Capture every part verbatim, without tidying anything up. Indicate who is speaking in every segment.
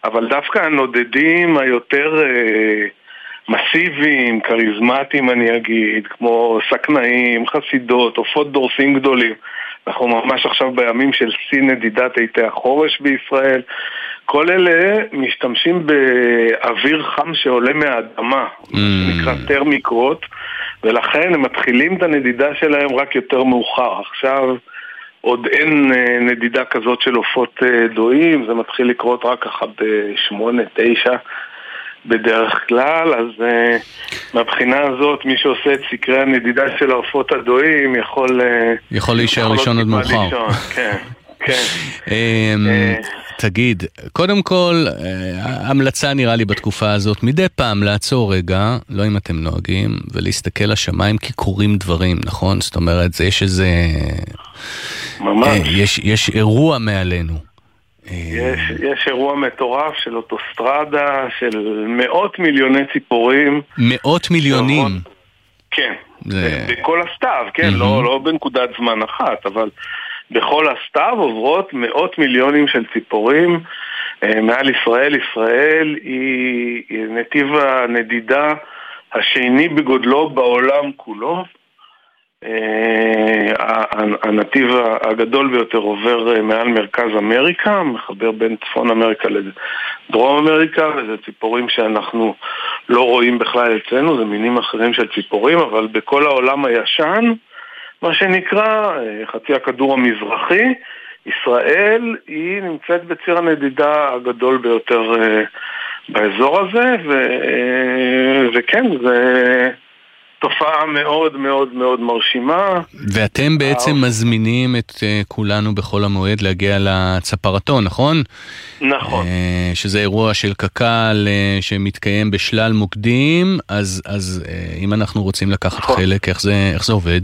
Speaker 1: אבל דווקא הנודדים היותר אה, מסיביים, קריזמטיים אני אגיד, כמו סכנאים, חסידות, עופות דורסים גדולים. אנחנו ממש עכשיו בימים של שיא נדידת עיתי החורש בישראל. כל אלה משתמשים באוויר חם שעולה מהאדמה, mm. שנקרא טרמיקות, ולכן הם מתחילים את הנדידה שלהם רק יותר מאוחר. עכשיו עוד אין נדידה כזאת של עופות דויים, זה מתחיל לקרות רק ככה בשמונה, תשע בדרך כלל, אז uh, מהבחינה הזאת מי שעושה את סקרי הנדידה של העופות הדויים יכול
Speaker 2: יכול להישאר ראשון עוד מאוחר.
Speaker 1: כן, כן.
Speaker 2: תגיד, קודם כל, המלצה נראה לי בתקופה הזאת, מדי פעם לעצור רגע, לא אם אתם נוהגים, ולהסתכל לשמיים כי קורים דברים, נכון? זאת אומרת, יש איזה... ממש. יש, יש אירוע מעלינו.
Speaker 1: יש, יש אירוע מטורף של אוטוסטרדה, של מאות מיליוני ציפורים.
Speaker 2: מאות מיליונים?
Speaker 1: כן, זה... בכל הסתיו, כן, mm-hmm. לא, לא בנקודת זמן אחת, אבל בכל הסתיו עוברות מאות מיליונים של ציפורים מעל ישראל. ישראל היא, היא נתיב הנדידה השני בגודלו בעולם כולו. הנתיב הגדול ביותר עובר מעל מרכז אמריקה, מחבר בין צפון אמריקה לדרום אמריקה, וזה ציפורים שאנחנו לא רואים בכלל אצלנו, זה מינים אחרים של ציפורים, אבל בכל העולם הישן, מה שנקרא חצי הכדור המזרחי, ישראל היא נמצאת בציר הנדידה הגדול ביותר באזור הזה, וכן, זה... תופעה מאוד מאוד מאוד מרשימה.
Speaker 2: ואתם בעצם מזמינים את כולנו בחול המועד להגיע לצפרתון, נכון?
Speaker 1: נכון.
Speaker 2: שזה אירוע של קק"ל שמתקיים בשלל מוקדים, אז, אז אם אנחנו רוצים לקחת חלק, איך זה, איך זה עובד?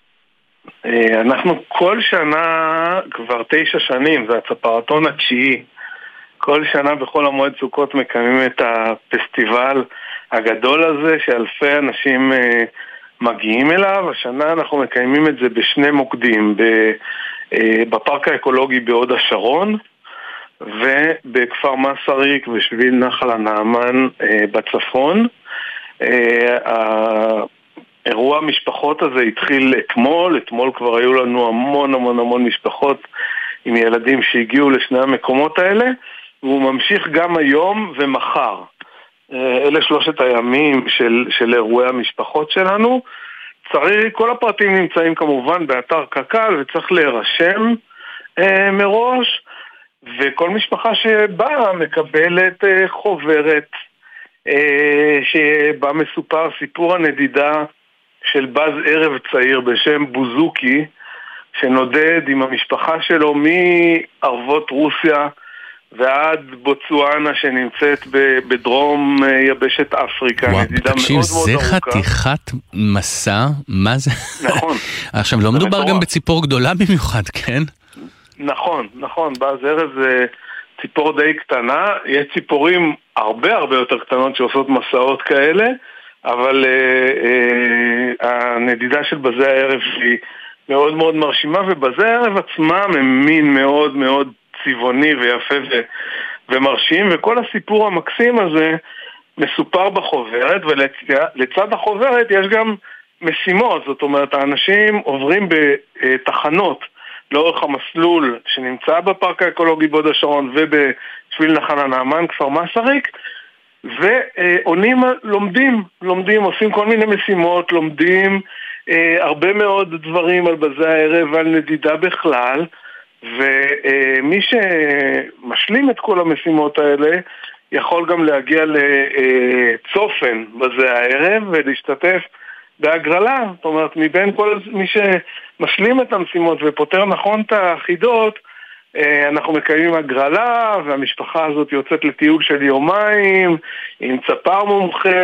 Speaker 1: אנחנו כל שנה, כבר תשע שנים, זה הצפרתון התשיעי. כל שנה בחול המועד סוכות מקיימים את הפסטיבל הגדול הזה שאלפי אנשים אה, מגיעים אליו. השנה אנחנו מקיימים את זה בשני מוקדים, ב, אה, בפארק האקולוגי בהוד השרון ובכפר מסריק ושביל נחל הנעמן אה, בצפון. אה, האירוע המשפחות הזה התחיל אתמול, אתמול כבר היו לנו המון המון המון משפחות עם ילדים שהגיעו לשני המקומות האלה, והוא ממשיך גם היום ומחר. אלה שלושת הימים של, של אירועי המשפחות שלנו. צריך, כל הפרטים נמצאים כמובן באתר קק"ל, וצריך להירשם אה, מראש, וכל משפחה שבאה מקבלת אה, חוברת, אה, שבה מסופר סיפור הנדידה של בז ערב צעיר בשם בוזוקי, שנודד עם המשפחה שלו מערבות רוסיה, ועד בוצואנה שנמצאת בדרום יבשת אפריקה.
Speaker 2: וואו, תקשיב, זה חתיכת מסע, מה זה?
Speaker 1: נכון.
Speaker 2: עכשיו, לא מדובר גם בציפור גדולה במיוחד, כן?
Speaker 1: נכון, נכון, בזרז זה ציפור די קטנה, יש ציפורים הרבה הרבה יותר קטנות שעושות מסעות כאלה, אבל הנדידה של בזי הערב היא מאוד מאוד מרשימה, ובזי הערב עצמם הם מין מאוד מאוד צבעוני ויפה ו- ומרשים, וכל הסיפור המקסים הזה מסופר בחוברת, ולצד החוברת יש גם משימות. זאת אומרת, האנשים עוברים בתחנות לאורך המסלול שנמצא בפארק האקולוגי בהוד השרון ובשביל נחל הנעמן, כפר מסריק, ועונים, לומדים, לומדים, עושים כל מיני משימות, לומדים אה, הרבה מאוד דברים על בזי הערב ועל נדידה בכלל, ומי שמשלים את כל המשימות האלה יכול גם להגיע לצופן בזה הערב ולהשתתף בהגרלה. זאת אומרת, מבין כל מי שמשלים את המשימות ופותר נכון את החידות, אנחנו מקיימים הגרלה, והמשפחה הזאת יוצאת לטיול של יומיים עם צפר מומחה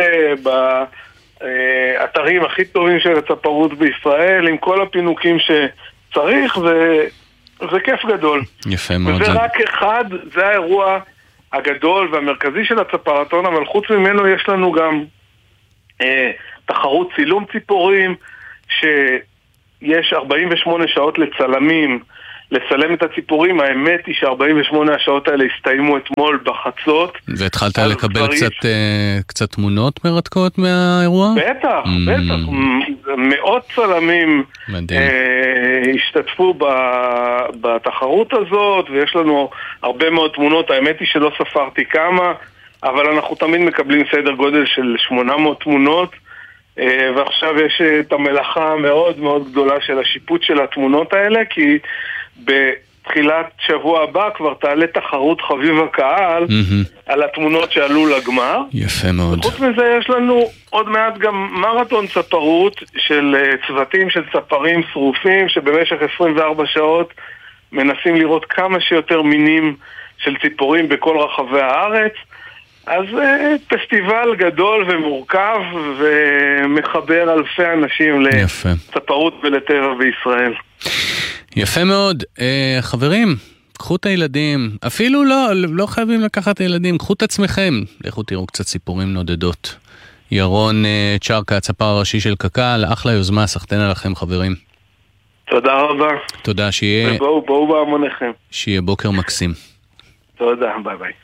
Speaker 1: באתרים הכי טובים של הצפרות בישראל, עם כל הפינוקים שצריך, ו... זה כיף גדול.
Speaker 2: יפה מאוד.
Speaker 1: וזה רק אחד, זה האירוע הגדול והמרכזי של הצפרתון, אבל חוץ ממנו יש לנו גם אה, תחרות צילום ציפורים, שיש ארבעים ושמונה שעות לצלמים לצלם את הציפורים. האמת היא ש-ארבעים ושמונה השעות האלה הסתיימו אתמול בחצות.
Speaker 2: והתחלת לקבל קצת, קצת תמונות מרתקות מהאירוע?
Speaker 1: בטח, mm. בטח. מאות צלמים השתתפו בתחרות הזאת, ויש לנו הרבה מאוד תמונות. האמת היא שלא ספרתי כמה, אבל אנחנו תמיד מקבלים סדר גודל של שמונה מאות תמונות, ועכשיו יש את המלאכה מאוד מאוד גדולה של השיפוט של התמונות האלה, כי בתחילת שבוע הבא כבר תעלה תחרות חביב הקהל mm-hmm. על התמונות שעלו לגמר.
Speaker 2: יפה מאוד.
Speaker 1: חוץ מזה יש לנו עוד מעט גם מרתון צפרות של צוותים של צפרים שרופים, שבמשך עשרים וארבע שעות מנסים לראות כמה שיותר מינים של ציפורים בכל רחבי הארץ. אז פסטיבל גדול ומורכב ומחבר אלפי אנשים לצפרות ולטבע בישראל.
Speaker 2: יפה מאוד. חברים, קחו את הילדים, אפילו לא, לא חייבים לקחת הילדים, קחו את עצמכם, לכו תראו קצת ציפורים נודדות. ירון צ'רקה, הצפר הראשי של קק"ל, אחלה יוזמה, סחטיין עליכם חברים.
Speaker 1: תודה רבה.
Speaker 2: תודה, שיהיה...
Speaker 1: ובואו, בואו בהמוניכם.
Speaker 2: שיהיה בוקר מקסים.
Speaker 1: תודה, ביי ביי.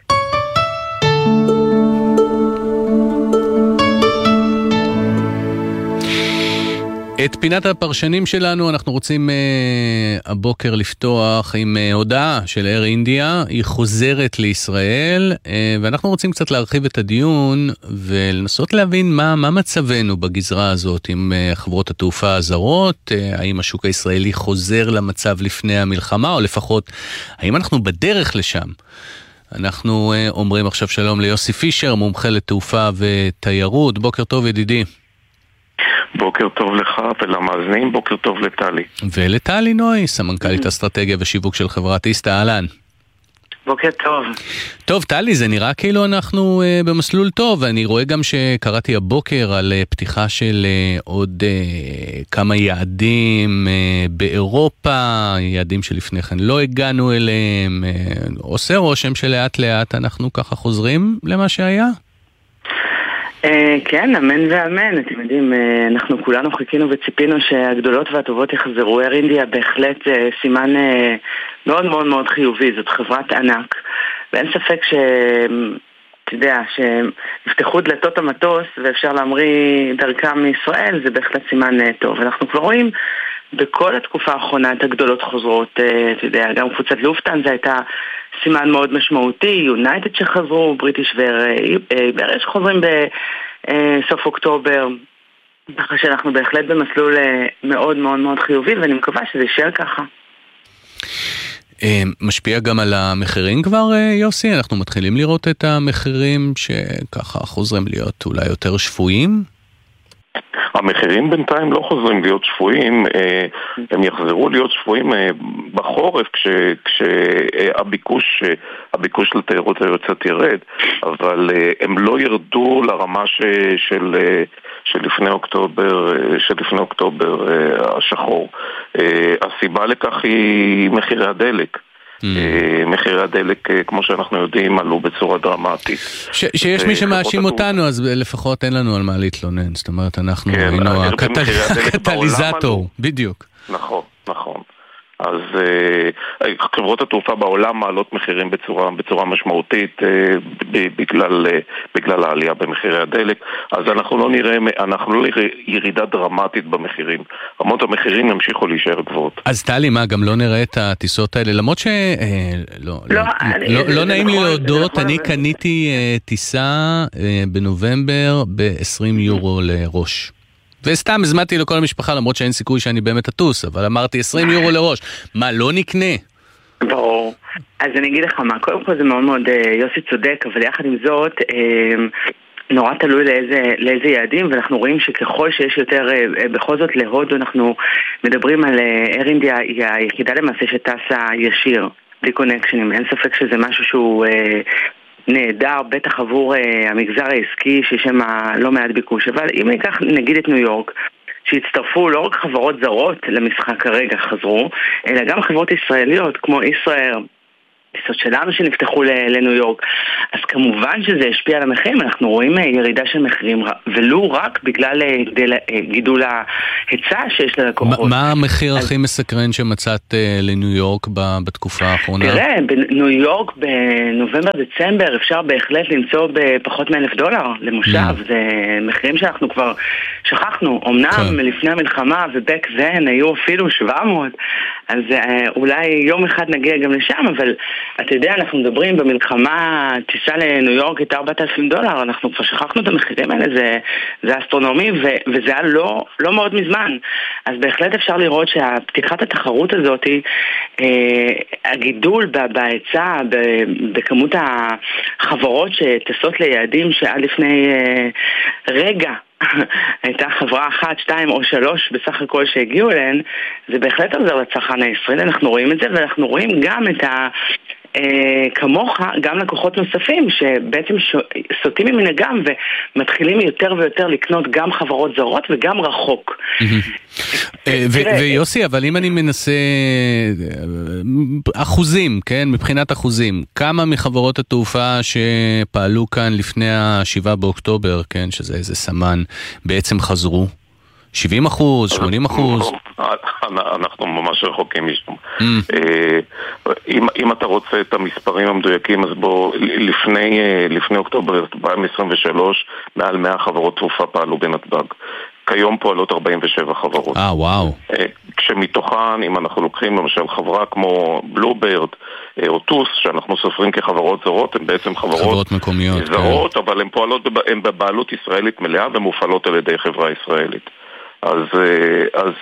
Speaker 2: את פינת הפרשנים שלנו אנחנו רוצים uh, הבוקר לפתוח עם uh, הודעה של אייר אינדיה, היא חוזרת לישראל, uh, ואנחנו רוצים קצת להרחיב את הדיון ולנסות להבין מה, מה מצבנו בגזרה הזאת עם uh, חברות התעופה הזרות, uh, האם השוק הישראלי חוזר למצב לפני המלחמה, או לפחות האם אנחנו בדרך לשם. אנחנו uh, אומרים עכשיו שלום ליוסי פישר, מומחה לתעופה ותיירות. בוקר טוב ידידי.
Speaker 3: בוקר טוב לך ולמאזינים, בוקר טוב לטלי.
Speaker 2: ולטלי נוי, סמנכ"לית אסטרטגיה ושיווק של חברת איסטה, אהלן.
Speaker 4: בוקר טוב.
Speaker 2: טוב, טלי, זה נראה כאילו אנחנו uh, במסלול טוב, ואני רואה גם שקראתי הבוקר על uh, פתיחה של uh, עוד uh, כמה יעדים uh, באירופה, יעדים שלפני כן לא הגענו אליהם, uh, עושה רושם שלאט לאט אנחנו ככה חוזרים למה שהיה?
Speaker 4: כן, אמן ואמן. אתם יודעים, אנחנו כולנו חיכינו וציפינו שהגדולות והטובות יחזרו. אייר אינדיה בהחלט סימן מאוד מאוד מאוד חיובי. זאת חברת ענק, ואין ספק ש... אתה יודע, שנפתחו דלתות המטוס ואפשר להמריא דרכם מישראל, זה בהחלט סימן טוב. אנחנו כבר רואים בכל התקופה האחרונה את הגדולות חוזרות, אתה יודע, גם קבוצת לופטהנזה הייתה סימן מאוד משמעותי, יונייטד שחזרו, בריטיש ואייר שחוזרים בסוף אוקטובר, ככה שאנחנו בהחלט במסלול מאוד מאוד מאוד חיובי, ואני מקווה שזה יישאר ככה.
Speaker 2: משפיע גם על המחירים כבר, יוסי? אנחנו מתחילים לראות את המחירים שככה חוזרים להיות אולי יותר שפויים?
Speaker 3: המחירים בינתיים לא חוזרים להיות שפויים, הם יחזרו להיות שפויים בחורף כשהביקוש הביקוש לתיירות היוצאת ירד, אבל הם לא ירדו לרמה של שלפני אוקטובר, שלפני אוקטובר השחור. הסיבה לכך היא מחירי הדלק. מחירי הדלק, כמו שאנחנו יודעים, עלו בצורה דרמטית.
Speaker 2: שיש מי שמאשים אותנו, אז לפחות אין לנו על מה להתלונן. זאת אומרת, אנחנו היינו הקטליזטור. בדיוק.
Speaker 3: נכון, נכון. אז uh, חברות התעופה בעולם מעלות מחירים בצורה, בצורה משמעותית uh, בגלל, uh, בגלל העלייה במחירי הדלק, אז אנחנו לא נראה, אנחנו לא נראה ירידה דרמטית במחירים. רמות המחירים ימשיכו להישאר גבוהות.
Speaker 2: אז טלי, מה, גם לא נראה את הטיסות האלה? למרות ש... אה, לא, לא, לא, אני, לא, לא נעים לי להודות, אני קניתי uh, טיסה uh, בנובמבר ב-עשרים יורו לראש. וסתם הזמנתי לכל המשפחה, למרות שאין סיכוי שאני באמת אטוס, אבל אמרתי עשרים יורו לראש. מה, לא נקנה?
Speaker 4: ברור. אז אני אגיד לך מה, קודם כל זה מאוד מאוד יוסי צודק, אבל יחד עם זאת, נורא תלוי לאיזה, לאיזה יעדים, ואנחנו רואים שככל שיש יותר, בכל זאת להודו, אנחנו מדברים על אייר אינדיה, היא היחידה למעשה שטסה ישיר, בלי קונקשנים. אין ספק שזה משהו שהוא... נהדר, בטח עבור uh, המגזר העסקי שיש שם לא מעט ביקוש, אבל אם ניקח נגיד את ניו יורק, שהצטרפו לא רק חברות זרות למשחק כרגע חזרו, אלא גם חברות ישראליות כמו ישראל, טיסות שלנו שנפתחו לניו יורק, אז כמובן שזה השפיע על המחירים. אנחנו רואים ירידה של מחירים, ולו רק בגלל גידול ההיצע שיש ללקוחות.
Speaker 2: מה המחיר הכי מסקרן שמצאת לניו יורק בתקופה האחרונה?
Speaker 4: תראה, בניו יורק בנובמבר דצמבר אפשר בהחלט למצוא בפחות מאלף דולר למושב. זה מחירים שאנחנו כבר שכחנו. אמנם לפני המלחמה ובק זן היו אפילו שבע מאות, אז אולי יום אחד נגיע גם לשם, אבל אתה יודע, אנחנו מדברים במלחמה, טיסה לניו יורק הייתה ארבעת אלפים דולר, אנחנו כבר שכחנו את המחירים האלה, זה, זה אסטרונומי, ו, וזה היה לא, לא מאוד מזמן. אז בהחלט אפשר לראות שהפתיחת התחרות הזאת, אה, הגידול בהיצע, בכמות החברות שטסות ליעדים שעד לפני אה, רגע, הייתה חברה אחת, שתיים או שלוש בסך הכל שהגיעו אליהן, זה בהחלט עוזר לצרכן הישראלי, אנחנו רואים את זה, ואנחנו רואים גם את ה... כמוך, גם לקוחות נוספים שבעצם סוטים ממנהגם ומתחילים יותר ויותר לקנות גם חברות זרות וגם רחוק.
Speaker 2: ויוסי, אבל אם אני מנסה אחוזים, כן, מבחינת אחוזים, כמה מחברות התעופה שפעלו כאן לפני השבעה באוקטובר, כן, שזה איזה סמן, בעצם חזרו? שבעים אחוז, שמונים אחוז?
Speaker 3: אנחנו ממש רחוקים משם. אם אתה רוצה את המספרים המדויקים, אז בוא, לפני אוקטובר אלפיים עשרים ושלוש, מעל מאה חברות תעופה פעלו בנתב"ג. כיום פועלות ארבעים ושבע חברות.
Speaker 2: אה, וואו.
Speaker 3: כשמתוכן, אם אנחנו לוקחים למשל חברה כמו בלוברד או טוס, שאנחנו סופרים כחברות זרות, הן בעצם חברות,
Speaker 2: חברות מקומיות,
Speaker 3: זרות, כן. אבל הן פועלות, הן בבעלות ישראלית מלאה ומופעלות על ידי חברה ישראלית. אז, אז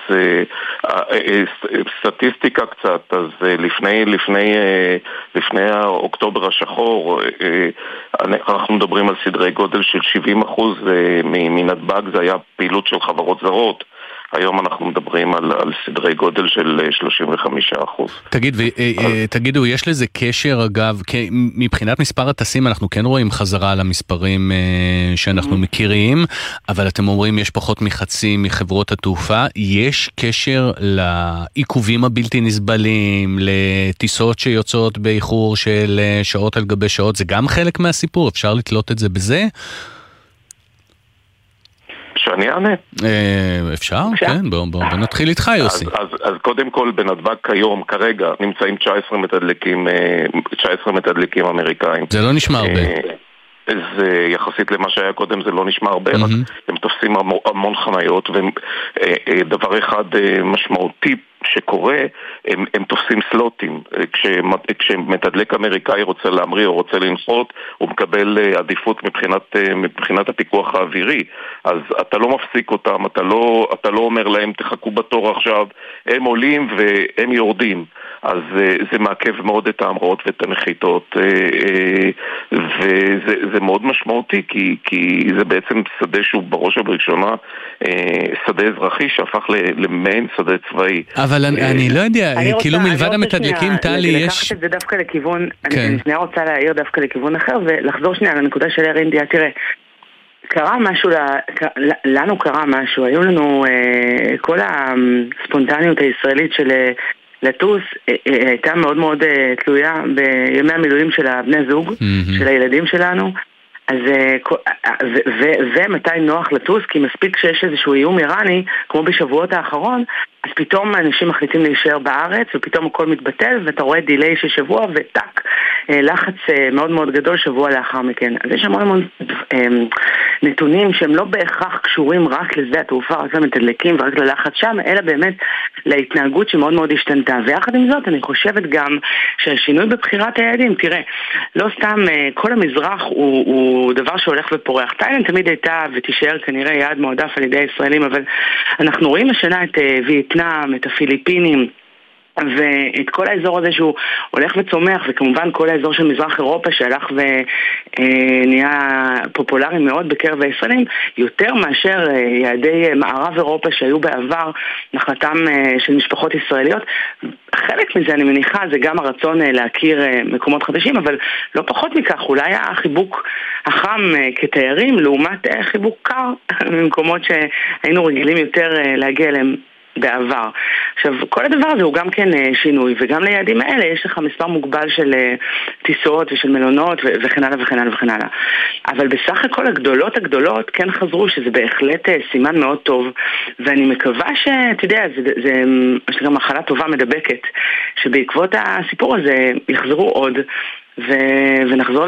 Speaker 3: סטטיסטיקה קצת, אז לפני, לפני, לפני האוקטובר השחור, אנחנו מדברים על סדרי גודל של שבעים אחוז מנתב"ג, זה היה פעילות של חברות זרות. היום אנחנו מדברים על, על סדרי גודל של שלושים וחמישה אחוז.
Speaker 2: תגיד, ו, תגידו, יש לזה קשר אגב, מבחינת מספר הטסים אנחנו כן רואים חזרה על המספרים שאנחנו מכירים, אבל אתם אומרים יש פחות מחצי מחברות התעופה, יש קשר לעיכובים הבלתי נסבלים, לטיסות שיוצאות באיחור של שעות על גבי שעות, זה גם חלק מהסיפור, אפשר לתלות את זה בזה?
Speaker 3: שאני אענה.
Speaker 2: אפשר? כן, בוא נתחיל איתך, יוסי.
Speaker 3: אז קודם כל, בנתב"ג כיום, כרגע, נמצאים תשע עשרה מתדלקים, תשע עשרה מתדלקים אמריקאים.
Speaker 2: זה לא נשמע הרבה.
Speaker 3: זה יחסית למה שהיה קודם, זה לא נשמע הרבה, רק הם תופסים המון חניות, ודבר אחד משמעותי שקורה, הם, הם תופסים סלוטים. כשמתדלק אמריקאי רוצה להמריא או רוצה לנחות, הוא מקבל עדיפות מבחינת, מבחינת הפיקוח האווירי. אז אתה לא מפסיק אותם, אתה לא, אתה לא אומר להם תחכו בתור עכשיו, הם עולים והם יורדים. אז זה מעכב מאוד את האמרות ואת הנחיתות, וזה זה מאוד משמעותי, כי, כי זה בעצם שדה שהוא בראש ובראשונה שדה אזרחי שהפך למעין שדה צבאי.
Speaker 2: אבל אני לא יודע, כאילו מלבד המתדלקים, טלי, יש...
Speaker 4: לקחת את זה דווקא לכיוון, אני שנייה רוצה להעיר דווקא לכיוון אחר, ולחזור שנייה לנקודה של אייר אינדיה. תראה, קרה משהו, לנו קרה משהו, היו לנו כל הספונטניות הישראלית של... לטוס הייתה מאוד מאוד תלויה בימי המילואים של הבני זוג, של הילדים שלנו, אז ומתי נוח לטוס, כי מספיק שיש איזשהו איום איראני, כמו בשבועות האחרון, אז פתאום אנשים מחליטים להישאר בארץ, ופתאום הכל מתבטל, ואתה רואה דילי של שבוע, וטק, לחץ מאוד מאוד גדול שבוע לאחר מכן. אז יש המון המון נתונים שהם לא בהכרח קשורים רק לשדה התעופה, רק למתדלקים ורק ללחץ שם, אלא באמת להתנהגות שמאוד מאוד השתנתה. ויחד עם זאת, אני חושבת גם שהשינוי בבחירת היעדים, תראה, לא סתם כל המזרח הוא, הוא דבר שהולך ופורח. תאילנד תמיד הייתה ותישאר כנראה יעד מועדף על ידי הישראלים, אבל אנחנו רואים השנה את וייטנאם, את הפיליפינים, ואת כל האזור הזה שהוא הולך וצומח, וכמובן כל האזור של מזרח אירופה שהלך ונהיה פופולרי מאוד בקרב הישראלים, יותר מאשר יעדי מערב אירופה שהיו בעבר נחלתם של משפחות ישראליות. חלק מזה אני מניחה זה גם הרצון להכיר מקומות חדשים, אבל לא פחות מכך, אולי החיבוק החם כתיירים לעומת חיבוק קר ממקומות שהיינו רגילים יותר להגיע אליהם בעבר. עכשיו, כל הדבר הזה הוא גם כן שינוי, וגם ליעדים האלה יש לך מספר מוגבל של טיסות ושל מלונות ו- וכן הלאה וכן הלאה וכן הלאה. אבל בסך הכל הגדולות הגדולות כן חזרו, שזה בהחלט סימן מאוד טוב, ואני מקווה שאתה יודע, זה, זה, יש גם מחלה טובה מדבקת, שבעקבות הסיפור הזה יחזרו עוד, ו- ונחזור